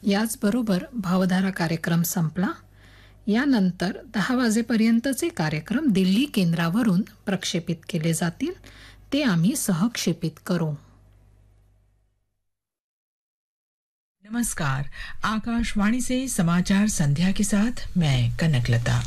याचबरोबर भावधारा कार्यक्रम संपला. यानंतर 10 वाजेपर्यंतचे कार्यक्रम दिल्ली केंद्रावरून प्रक्षेपित केले जातील. ते आम्ही सहक्षेपित करू. नमस्कार, आकाशवाणी से समाचार संध्या के साथ मैं कनकलता।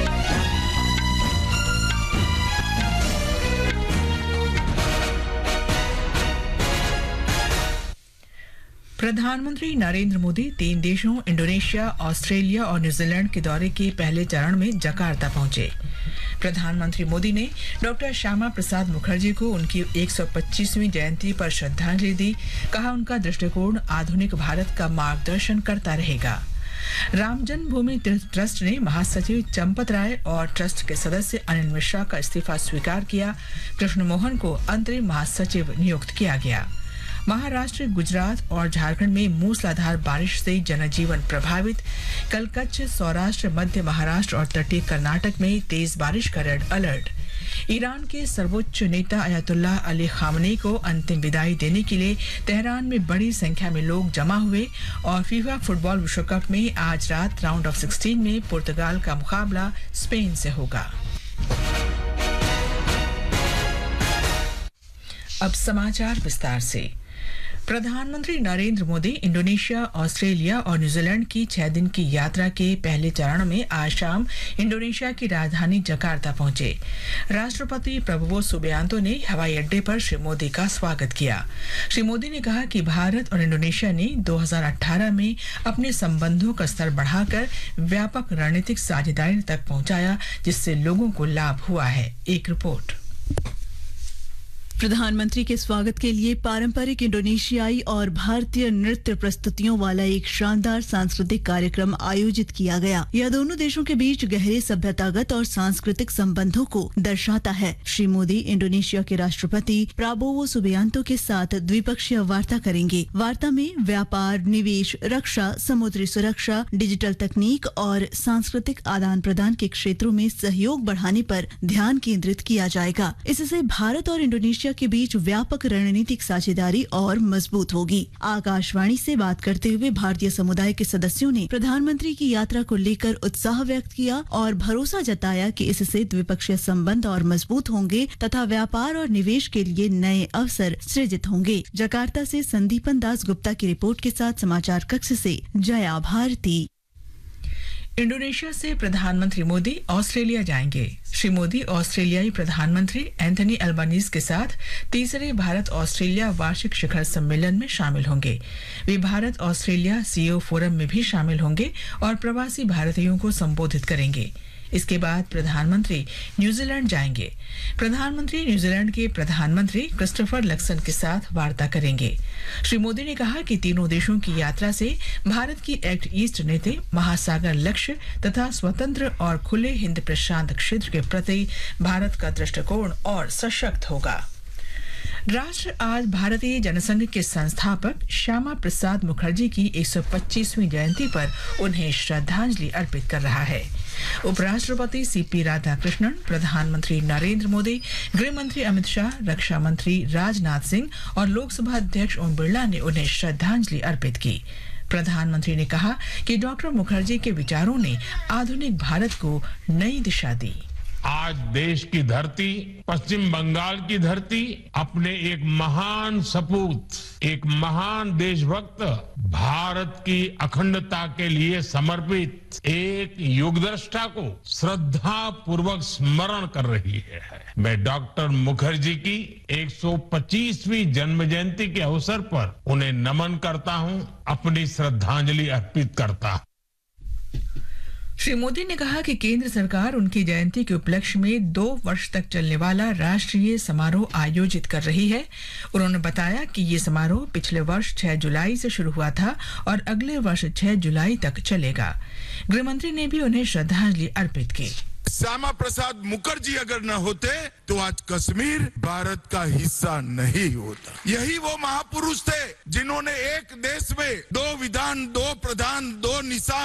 प्रधानमंत्री नरेंद्र मोदी 3 देशों इंडोनेशिया, ऑस्ट्रेलिया और न्यूजीलैंड के दौरे के पहले चरण में जकार्ता पहुंचे। प्रधानमंत्री मोदी ने डॉक्टर श्यामा प्रसाद मुखर्जी को उनकी 125वीं जयंती पर श्रद्धांजलि दी। कहा, उनका दृष्टिकोण आधुनिक भारत का मार्गदर्शन करता रहेगा। राम जन्मभूमि तीर्थ ट्रस्ट ने महासचिव चंपत राय और ट्रस्ट के सदस्य अनिल मिश्रा का इस्तीफा स्वीकार किया। कृष्ण मोहन को अंतरिम महासचिव नियुक्त किया गया। महाराष्ट्र, गुजरात और झारखंड में मूसलाधार बारिश से जनजीवन प्रभावित। कल कच्छ, सौराष्ट्र, मध्य महाराष्ट्र और तटीय कर्नाटक में तेज बारिश का रेड अलर्ट। ईरान के सर्वोच्च नेता अयतुल्लाह अली खामनेई को अंतिम विदाई देने के लिए तेहरान में बड़ी संख्या में लोग जमा हुए। और फीफा फुटबॉल विश्व कप में आज रात राउंड ऑफ 16 में पुर्तगाल का मुकाबला स्पेन से होगा। अब समाचार विस्तार से। प्रधानमंत्री नरेंद्र मोदी इंडोनेशिया, ऑस्ट्रेलिया और न्यूजीलैंड की 6 दिन की यात्रा के पहले चरण में आज शाम इंडोनेशिया की राजधानी जकार्ता पहुंचे। राष्ट्रपति प्रबोवो सुबियांतो ने हवाई अड्डे पर श्री मोदी का स्वागत किया। श्री मोदी ने कहा कि भारत और इंडोनेशिया ने 2018 में अपने संबंधों का स्तर बढ़ाकर व्यापक रणनीतिक साझेदारी तक पहुंचाया, जिससे लोगों को लाभ हुआ है। एक रिपोर्ट। प्रधानमंत्री के स्वागत के लिए पारंपरिक इंडोनेशियाई और भारतीय नृत्य प्रस्तुतियों वाला एक शानदार सांस्कृतिक कार्यक्रम आयोजित किया गया। यह दोनों देशों के बीच गहरे सभ्यतागत और सांस्कृतिक संबंधों को दर्शाता है। श्री मोदी इंडोनेशिया के राष्ट्रपति प्राबोवो सुबियांतो के साथ द्विपक्षीय वार्ता करेंगे। वार्ता में व्यापार, निवेश, रक्षा, समुद्री सुरक्षा, डिजिटल तकनीक और सांस्कृतिक आदान प्रदान के क्षेत्रों में सहयोग बढ़ाने पर ध्यान केंद्रित किया जाएगा। इससे भारत और इंडोनेशिया के बीच व्यापक रणनीतिक साझेदारी और मजबूत होगी। आकाशवाणी से बात करते हुए भारतीय समुदाय के सदस्यों ने प्रधानमंत्री की यात्रा को लेकर उत्साह व्यक्त किया और भरोसा जताया कि इससे द्विपक्षीय संबंध और मजबूत होंगे तथा व्यापार और निवेश के लिए नए अवसर सृजित होंगे। जकार्ता से संदीपन दास गुप्ता की रिपोर्ट के साथ समाचार कक्ष से जया भारती। इंडोनेशिया से प्रधानमंत्री मोदी ऑस्ट्रेलिया जाएंगे। श्री मोदी ऑस्ट्रेलियाई प्रधानमंत्री एंथनी अल्बानीज के साथ तीसरे भारत ऑस्ट्रेलिया वार्षिक शिखर सम्मेलन में शामिल होंगे। वे भारत ऑस्ट्रेलिया सीईओ फोरम में भी शामिल होंगे और प्रवासी भारतीयों को संबोधित करेंगे। इसके बाद प्रधानमंत्री न्यूजीलैंड जाएंगे। प्रधानमंत्री न्यूजीलैंड के प्रधानमंत्री क्रिस्टोफर लक्सन के साथ वार्ता करेंगे। श्री मोदी ने कहा कि तीनों देशों की यात्रा से भारत की एक्ट ईस्ट नीति, महासागर लक्ष्य तथा स्वतंत्र और खुले हिंद प्रशांत क्षेत्र के प्रति भारत का दृष्टिकोण और सशक्त होगा। राष्ट्र आज भारतीय जनसंघ के संस्थापक श्यामा प्रसाद मुखर्जी की 125वीं जयंती पर उन्हें श्रद्धांजलि अर्पित कर रहा है। उपराष्ट्रपति सीपी राधाकृष्णन, प्रधानमंत्री नरेंद्र मोदी, गृह मंत्री अमित शाह, रक्षा मंत्री राजनाथ सिंह और लोकसभा अध्यक्ष ओम बिरला ने उन्हें श्रद्धांजलि अर्पित की। प्रधानमंत्री ने कहा कि डॉक्टर मुखर्जी के विचारों ने आधुनिक भारत को नई दिशा दी। आज देश की धरती, पश्चिम बंगाल की धरती अपने एक महान सपूत, एक महान देशभक्त, भारत की अखंडता के लिए समर्पित एक युगदृष्टा को श्रद्धा पूर्वक स्मरण कर रही है। मैं डॉक्टर मुखर्जी की 125वीं जन्म जयंती के अवसर पर उन्हें नमन करता हूं, अपनी श्रद्धांजलि अर्पित करता हूं। श्री मोदी ने कहा कि केंद्र सरकार उनकी जयंती के उपलक्ष्य में 2 वर्ष तक चलने वाला राष्ट्रीय समारोह आयोजित कर रही है। उन्होंने बताया कि ये समारोह पिछले वर्ष 6 जुलाई से शुरू हुआ था और अगले वर्ष 6 जुलाई तक चलेगा। गृह मंत्री ने भी उन्हें श्रद्धांजलि अर्पित की। श्यामा प्रसाद मुखर्जी अगर न होते तो आज कश्मीर भारत का हिस्सा नहीं होता। यही वो महापुरुष थे जिन्होंने एक देश में 2 विधान, 2 प्रधान, 2 निशान